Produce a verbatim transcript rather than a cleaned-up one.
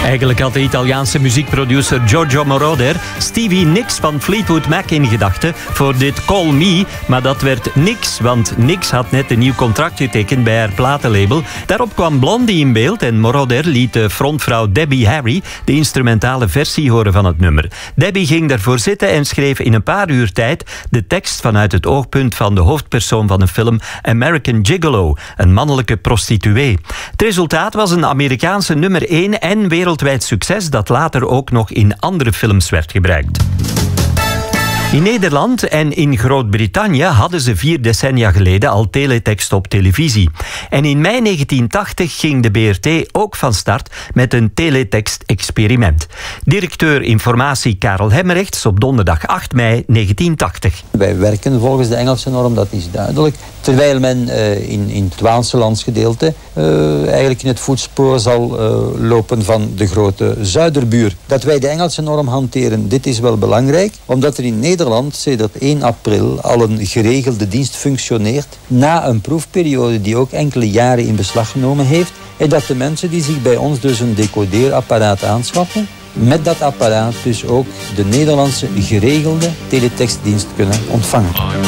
Eigenlijk had de Italiaanse muziekproducer Giorgio Moroder Stevie Nicks van Fleetwood Mac in gedachten voor dit Call Me, maar dat werd niks, want Nicks had net een nieuw contract getekend bij haar platenlabel. Daarop kwam Blondie in beeld en Moroder liet de frontvrouw Debbie Harry de instrumentale versie horen van het nummer. Debbie ging daarvoor zitten en schreef in een paar uur tijd de tekst vanuit het oogpunt van de hoofdpersoon van de film American Gigolo, een mannelijke prostituee. Het resultaat was een Amerikaanse nummer één en wereldwijd succes dat later ook nog in andere films werd gebruikt. In Nederland en in Groot-Brittannië hadden ze vier decennia geleden al teletext op televisie. En in mei negentien tachtig ging de B R T ook van start met een teletext-experiment. Directeur informatie Karel Hemmerrechts op donderdag acht mei negentien tachtig. Wij werken volgens de Engelse norm, dat is duidelijk. Terwijl men uh, in, in het Waalse landsgedeelte uh, eigenlijk in het voetspoor zal uh, lopen van de grote zuiderbuur. Dat wij de Engelse norm hanteren, dit is wel belangrijk, omdat er in Nederland sedert één april al een geregelde dienst functioneert na een proefperiode die ook enkele jaren in beslag genomen heeft. En dat de mensen die zich bij ons dus een decodeerapparaat aanschaffen, met dat apparaat dus ook de Nederlandse geregelde teletextdienst kunnen ontvangen.